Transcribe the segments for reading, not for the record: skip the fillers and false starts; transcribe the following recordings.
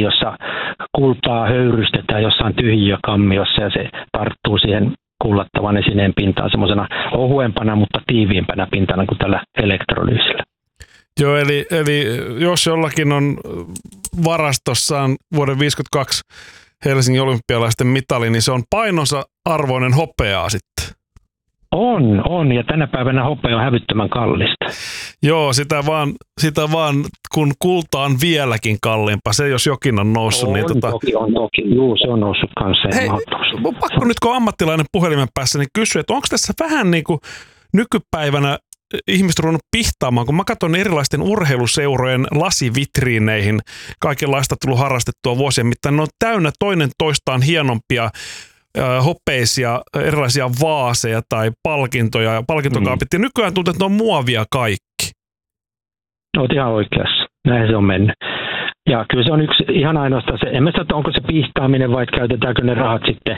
jossa kultaa höyrystetään jossain tyhjiökammiossa ja se tarttuu siihen kullattavan esineen pintaan semmoisena ohuempana, mutta tiiviimpänä pintana kuin tällä elektrolyysillä. Joo, eli jos jollakin on varastossaan vuoden 1952 Helsingin olympialaisten mitali, niin se on painonsa arvoinen hopeaa sitten. On, ja tänä päivänä hopea on hävyttömän kallista. Joo, sitä vaan kun kulta on vieläkin kalliimpaa, se jos jokin on noussut. On toki. Juu, se on noussut kanssa. Hei, pakko nyt kun on ammattilainen puhelimen päässä, niin kysyä, että onko tässä vähän niin kuin nykypäivänä ihmiset ruvennut pihtaamaan, kun mä katson erilaisten urheiluseurojen lasivitriineihin, kaikenlaista tullut harrastettua vuosien mittaan, ne on täynnä toinen toistaan hienompia hopeisia, erilaisia vaaseja tai palkintoja ja palkintokaapit. Ja nykyään tuntuu, että ne on muovia kaikki. Olet ihan oikeassa. Näin se on mennyt. Ja kyllä se on yksi ihan ainoastaan se, en mä sano, onko se pihtaaminen vai käytetäänkö ne rahat sitten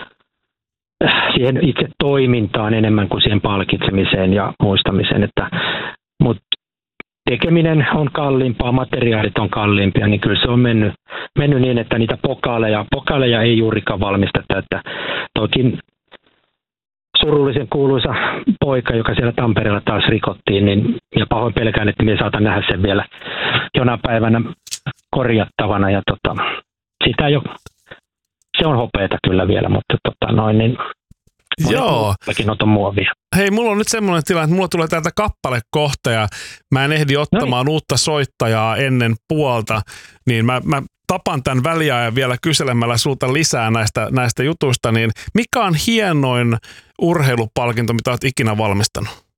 siihen itse toimintaan enemmän kuin siihen palkitsemiseen ja muistamiseen. Mutta tekeminen on kalliimpaa, materiaalit on kalliimpia, niin kyllä se on mennyt niin, että niitä pokaaleja ei juurikaan valmisteta. Että toki surullisen kuuluisa poika, joka siellä Tampereella taas rikottiin, niin, ja pahoin pelkään, että minä saatan nähdä sen vielä jonain päivänä korjattavana. Ja sitä jo, se on hopeeta kyllä vielä, mutta niin joo. On muovia. Hei, mulla on nyt semmoinen tilanne, että mulla tulee täältä kappale kohta ja mä en ehdi ottamaan uutta soittajaa ennen puolta, niin mä tapan tämän väliajan vielä kyselemällä sulta lisää näistä jutuista, niin mikä on hienoin urheilupalkinto, mitä olet ikinä valmistanut?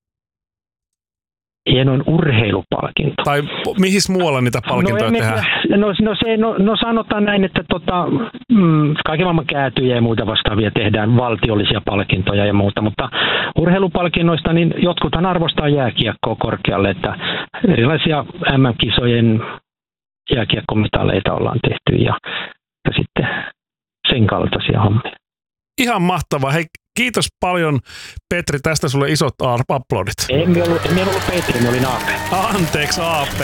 Hienoin urheilupalkinto. Tai mihin muualla niitä palkintoja tehdään? No sanotaan näin, että kaiken maailman käätyjä ja muita vastaavia tehdään, valtiollisia palkintoja ja muuta, mutta urheilupalkinnoista niin jotkuthan arvostaa jääkiekkoa korkealle, että erilaisia MM-kisojen jääkiekkomitaleita ollaan tehty ja sitten sen kaltaisia hommia. Ihan mahtavaa. Hei, kiitos paljon, Petri, tästä sulle isot aplodit. En ollut Petri, mä olin AP. Anteeksi, AP.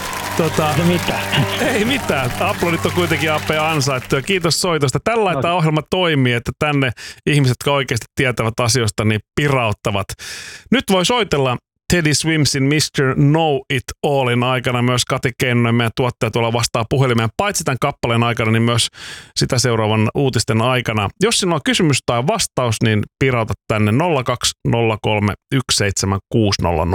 Ei mitään. Aplodit on kuitenkin AP ansaittu. Kiitos soitosta. Tällä tämä ohjelma toimii, että tänne ihmiset, jotka oikeasti tietävät asioista, niin pirauttavat. Nyt voi soitella Teddy Swimsin Mr. Know It Allin aikana myös Kati Keinonen, meidän tuottaja tuolla vastaa puhelimeen. Paitsi tämän kappaleen aikana, niin myös sitä seuraavan uutisten aikana. Jos sinulla on kysymys tai vastaus, niin pirauta tänne 0203 17600.